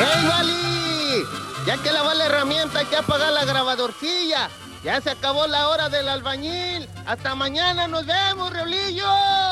¡Ey, Vali! Ya que lavó la herramienta, hay que apagar la grabadorcilla. Ya se acabó la hora del albañil. ¡Hasta mañana! ¡Nos vemos, Reolillo!